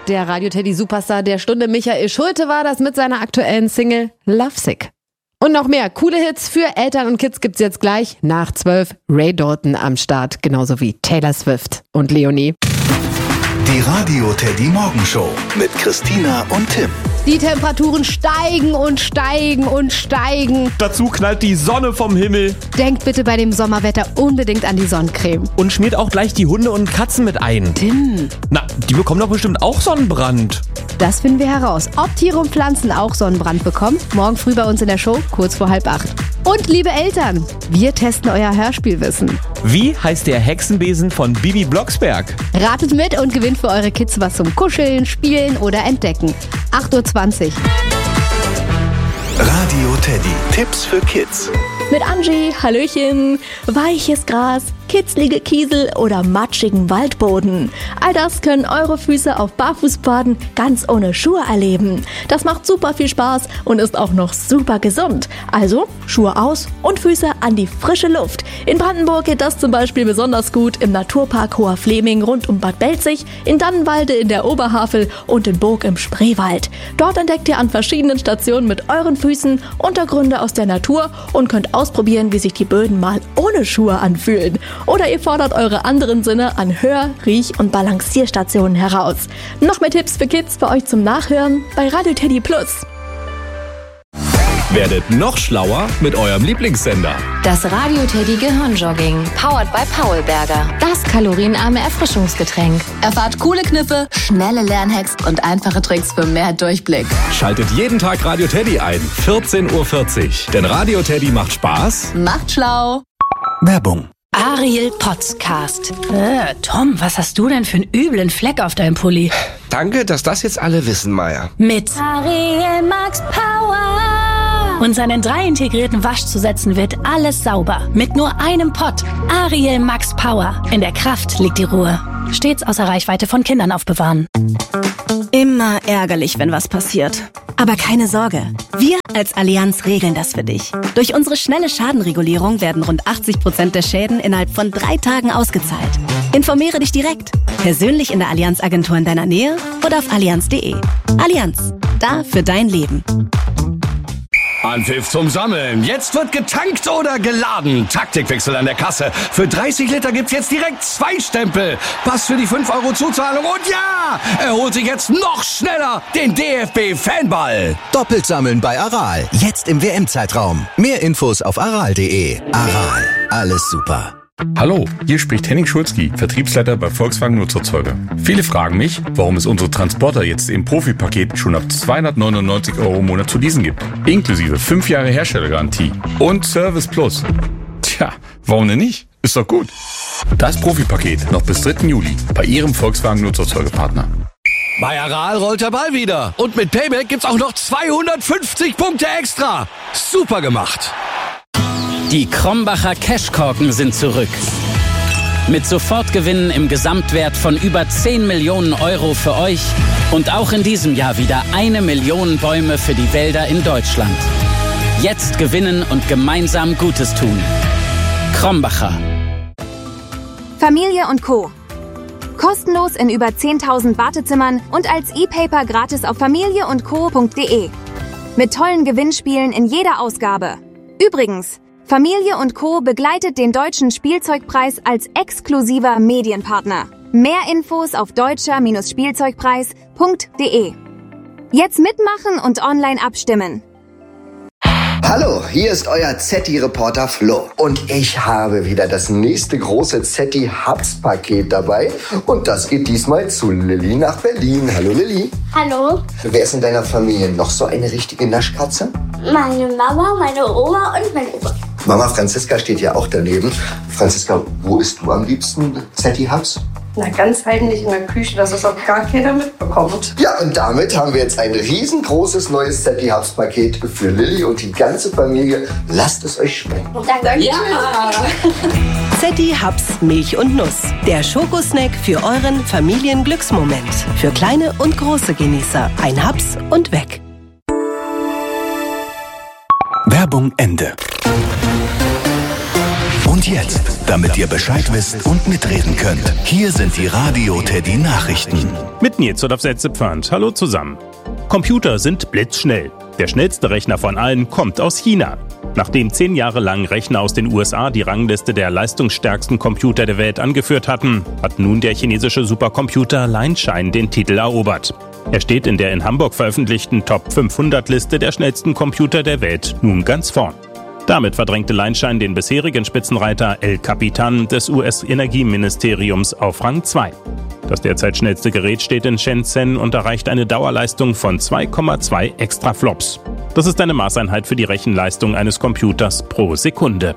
Der Radio-Teddy-Superstar der Stunde Michael Schulte war das mit seiner aktuellen Single Lovesick. Und noch mehr coole Hits für Eltern und Kids gibt's jetzt gleich nach 12. Ray Dalton am Start, genauso wie Taylor Swift und Leonie. Die Radio-Teddy Morgenshow mit Christina und Tim. Die Temperaturen steigen und steigen und steigen. Dazu knallt die Sonne vom Himmel. Denkt bitte bei dem Sommerwetter unbedingt an die Sonnencreme. Und schmiert auch gleich die Hunde und Katzen mit ein. Tim. Na, die bekommen doch bestimmt auch Sonnenbrand. Das finden wir heraus. Ob Tiere und Pflanzen auch Sonnenbrand bekommen? Morgen früh bei uns in der Show, kurz vor 7:30. Und liebe Eltern, wir testen euer Hörspielwissen. Wie heißt der Hexenbesen von Bibi Blocksberg? Ratet mit und gewinnt für eure Kids was zum Kuscheln, Spielen oder Entdecken. 8:20 Uhr. Radio Teddy. Tipps für Kids. Mit Angie, Hallöchen, weiches Gras, kitzlige Kiesel oder matschigen Waldboden. All das können eure Füße auf Barfußboden ganz ohne Schuhe erleben. Das macht super viel Spaß und ist auch noch super gesund. Also Schuhe aus und Füße an die frische Luft. In Brandenburg geht das zum Beispiel besonders gut im Naturpark Hoher Fleming rund um Bad Belzig, in Dannenwalde in der Oberhavel und in Burg im Spreewald. Dort entdeckt ihr an verschiedenen Stationen mit euren Füßen Untergründe aus der Natur und könnt ausprobieren, wie sich die Böden mal ohne Schuhe anfühlen. Oder ihr fordert eure anderen Sinne an Hör-, Riech- und Balancierstationen heraus. Noch mehr Tipps für Kids für euch zum Nachhören bei Radio Teddy Plus. Werdet noch schlauer mit eurem Lieblingssender. Das Radio Teddy Gehirnjogging, powered by Paulberger. Das kalorienarme Erfrischungsgetränk. Erfahrt coole Kniffe, schnelle Lernhacks und einfache Tricks für mehr Durchblick. Schaltet jeden Tag Radio Teddy ein, 14:40 Uhr. Denn Radio Teddy macht Spaß. Macht schlau. Werbung. Ariel Podcast. Tom, was hast du denn für einen üblen Fleck auf deinem Pulli? Danke, dass das jetzt alle wissen, Maya. Mit Ariel Max Power. und seinen 3 integrierten Waschzusätzen wird alles sauber. Mit nur einem Pott. Ariel Max Power. In der Kraft liegt die Ruhe. Stets außer Reichweite von Kindern aufbewahren. Immer ärgerlich, wenn was passiert. Aber keine Sorge. Wir als Allianz regeln das für dich. Durch unsere schnelle Schadenregulierung werden rund 80% der Schäden innerhalb von 3 Tagen ausgezahlt. Informiere dich direkt. Persönlich in der Allianz-Agentur in deiner Nähe oder auf allianz.de. Allianz. Da für dein Leben. Anpfiff zum Sammeln. Jetzt wird getankt oder geladen. Taktikwechsel an der Kasse. Für 30 Liter gibt's jetzt direkt 2 Stempel. Pass für die 5 € Zuzahlung. Und ja, er holt sich jetzt noch schneller den DFB-Fanball. Doppelt sammeln bei Aral. Jetzt im WM-Zeitraum. Mehr Infos auf aral.de. Aral. Alles super. Hallo, hier spricht Henning Schulzki, Vertriebsleiter bei Volkswagen Nutzerzeuger. Viele fragen mich, warum es unsere Transporter jetzt im Profipaket schon ab 299 € im Monat zu leasen gibt. Inklusive 5 Jahre Herstellergarantie und Service Plus. Tja, warum denn nicht? Ist doch gut. Das Profipaket noch bis 3. Juli bei Ihrem Volkswagen Nutzerzeugerpartner. Bei Aral rollt der Ball wieder. Und mit Payback gibt's auch noch 250 Punkte extra. Super gemacht. Die Krombacher Cashkorken sind zurück. Mit Sofortgewinnen im Gesamtwert von über 10 Millionen € für euch und auch in diesem Jahr wieder 1 Million Bäume für die Wälder in Deutschland. Jetzt gewinnen und gemeinsam Gutes tun. Krombacher. Familie und Co. Kostenlos in über 10.000 Wartezimmern und als E-Paper gratis auf familieundco.de. Mit tollen Gewinnspielen in jeder Ausgabe. Übrigens, Familie und Co. begleitet den Deutschen Spielzeugpreis als exklusiver Medienpartner. Mehr Infos auf deutscher-spielzeugpreis.de. Jetzt mitmachen und online abstimmen. Hallo, hier ist euer ZETI-Reporter Flo. Und ich habe wieder das nächste große ZETI-Hubs-Paket dabei. Und das geht diesmal zu Lilly nach Berlin. Hallo Lilly. Hallo. Wer ist in deiner Familie noch so eine richtige Naschkatze? Meine Mama, meine Oma und mein Opa. Mama Franziska steht ja auch daneben. Franziska, wo isst du am liebsten ZETI-Hubs? Na, ganz heimlich in der Küche, dass es auch gar keiner mitbekommt. Ja, und damit haben wir jetzt ein riesengroßes neues ZETI-Hubs-Paket für Lilly und die ganze Familie. Lasst es euch schmecken. Danke. Ja. ZETI Hubs Milch und Nuss. Der Schokosnack für euren Familienglücksmoment. Für kleine und große Genießer. Ein Hubs und weg. Werbung Ende. Und jetzt damit ihr Bescheid wisst und mitreden könnt. Hier sind die Radio Teddy Nachrichten. Mit Nils oder Pfand. Hallo zusammen. Computer sind blitzschnell. Der schnellste Rechner von allen kommt aus China. Nachdem 10 Jahre lang Rechner aus den USA die Rangliste der leistungsstärksten Computer der Welt angeführt hatten, hat nun der chinesische Supercomputer Lianshine den Titel erobert. Er steht in der in Hamburg veröffentlichten Top 500 Liste der schnellsten Computer der Welt nun ganz vorn. Damit verdrängte Lianshine den bisherigen Spitzenreiter El Capitan des US-Energieministeriums auf Rang 2. Das derzeit schnellste Gerät steht in Shenzhen und erreicht eine Dauerleistung von 2,2 Extraflops. Das ist eine Maßeinheit für die Rechenleistung eines Computers pro Sekunde.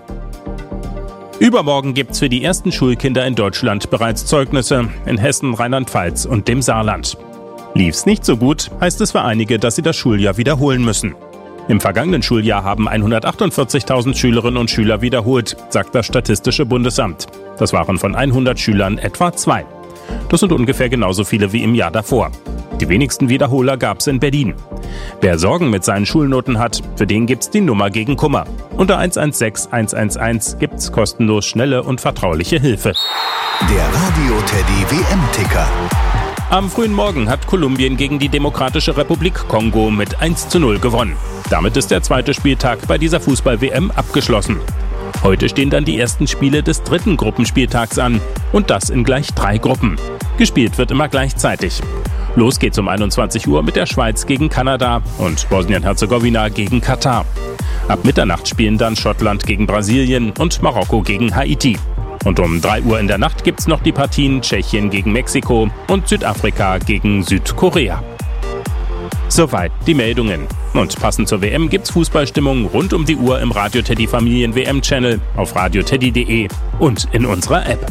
Übermorgen gibt's für die ersten Schulkinder in Deutschland bereits Zeugnisse in Hessen, Rheinland-Pfalz und dem Saarland. Lief's nicht so gut, heißt es für einige, dass sie das Schuljahr wiederholen müssen. Im vergangenen Schuljahr haben 148.000 Schülerinnen und Schüler wiederholt, sagt das Statistische Bundesamt. Das waren von 100 Schülern etwa 2. Das sind ungefähr genauso viele wie im Jahr davor. Die wenigsten Wiederholer gab's in Berlin. Wer Sorgen mit seinen Schulnoten hat, für den gibt's die Nummer gegen Kummer. Unter 116 111 gibt's kostenlos schnelle und vertrauliche Hilfe. Der Radio Teddy WM-Ticker. Am frühen Morgen hat Kolumbien gegen die Demokratische Republik Kongo mit 1:0 gewonnen. Damit ist der zweite Spieltag bei dieser Fußball-WM abgeschlossen. Heute stehen dann die ersten Spiele des dritten Gruppenspieltags an und das in gleich 3 Gruppen. Gespielt wird immer gleichzeitig. Los geht's um 21 Uhr mit der Schweiz gegen Kanada und Bosnien-Herzegowina gegen Katar. Ab Mitternacht spielen dann Schottland gegen Brasilien und Marokko gegen Haiti. Und um 3 Uhr in der Nacht gibt's noch die Partien Tschechien gegen Mexiko und Südafrika gegen Südkorea. Soweit die Meldungen. Und passend zur WM gibt's Fußballstimmung rund um die Uhr im Radio Teddy Familien WM-Channel, auf radioteddy.de und in unserer App.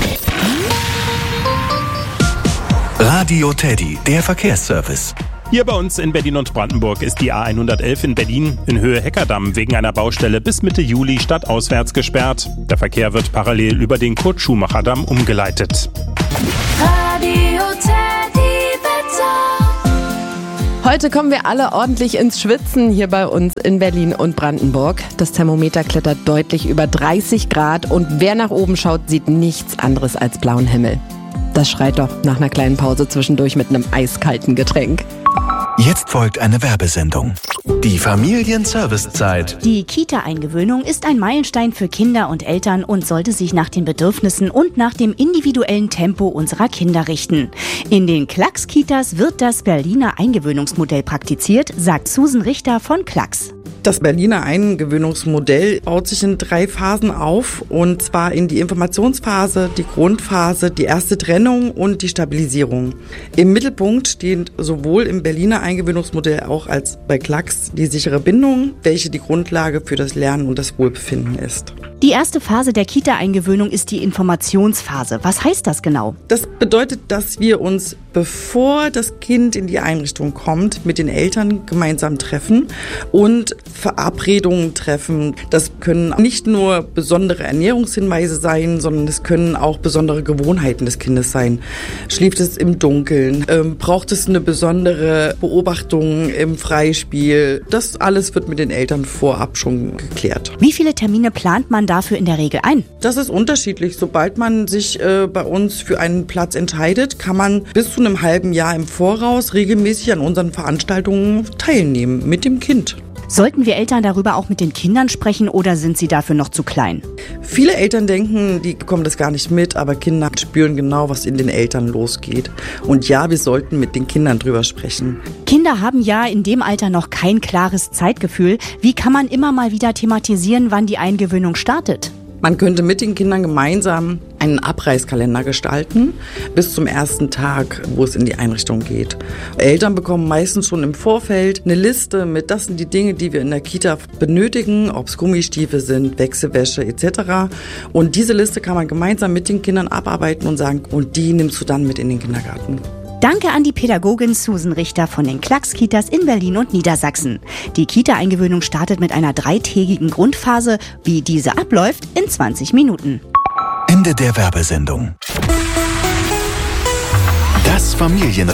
Radio Teddy, der Verkehrsservice. Hier bei uns in Berlin und Brandenburg ist die A111 in Berlin in Höhe Heckerdamm wegen einer Baustelle bis Mitte Juli stadtauswärts gesperrt. Der Verkehr wird parallel über den Kurt-Schumacher-Damm umgeleitet. Radio Teddy Wetter. Heute kommen wir alle ordentlich ins Schwitzen hier bei uns in Berlin und Brandenburg. Das Thermometer klettert deutlich über 30 Grad und wer nach oben schaut, sieht nichts anderes als blauen Himmel. Das schreit doch nach einer kleinen Pause zwischendurch mit einem eiskalten Getränk. Jetzt folgt eine Werbesendung. Die Familienservicezeit. Die Kita-Eingewöhnung ist ein Meilenstein für Kinder und Eltern und sollte sich nach den Bedürfnissen und nach dem individuellen Tempo unserer Kinder richten. In den Klacks-Kitas wird das Berliner Eingewöhnungsmodell praktiziert, sagt Susan Richter von Klacks. Das Berliner Eingewöhnungsmodell baut sich in 3 Phasen auf, und zwar in die Informationsphase, die Grundphase, die erste Trennung und die Stabilisierung. Im Mittelpunkt steht sowohl im Berliner Eingewöhnungsmodell auch als bei Klacks die sichere Bindung, welche die Grundlage für das Lernen und das Wohlbefinden ist. Die erste Phase der Kita-Eingewöhnung ist die Informationsphase. Was heißt das genau? Das bedeutet, dass wir uns, bevor das Kind in die Einrichtung kommt, mit den Eltern gemeinsam treffen und Verabredungen treffen. Das können nicht nur besondere Ernährungshinweise sein, sondern es können auch besondere Gewohnheiten des Kindes sein. Schläft es im Dunkeln? Braucht es eine besondere Beobachtung im Freispiel? Das alles wird mit den Eltern vorab schon geklärt. Wie viele Termine plant man dafür in der Regel ein? Das ist unterschiedlich. Sobald man sich bei uns für einen Platz entscheidet, kann man bis zu einem halben Jahr im Voraus regelmäßig an unseren Veranstaltungen teilnehmen mit dem Kind. Sollten wir Eltern darüber auch mit den Kindern sprechen oder sind sie dafür noch zu klein? Viele Eltern denken, die bekommen das gar nicht mit, aber Kinder spüren genau, was in den Eltern losgeht. Und ja, wir sollten mit den Kindern drüber sprechen. Kinder haben ja in dem Alter noch kein klares Zeitgefühl. Wie kann man immer mal wieder thematisieren, wann die Eingewöhnung startet? Man könnte mit den Kindern gemeinsam einen Abreißkalender gestalten, bis zum ersten Tag, wo es in die Einrichtung geht. Eltern bekommen meistens schon im Vorfeld eine Liste mit, das sind die Dinge, die wir in der Kita benötigen, ob es Gummistiefel sind, Wechselwäsche etc. Und diese Liste kann man gemeinsam mit den Kindern abarbeiten und sagen, und die nimmst du dann mit in den Kindergarten. Danke an die Pädagogin Susan Richter von den Klacks-Kitas in Berlin und Niedersachsen. Die Kita-Eingewöhnung startet mit einer 3-tägigen Grundphase. Wie diese abläuft, in 20 Minuten. Ende der Werbesendung. Das Familienradio.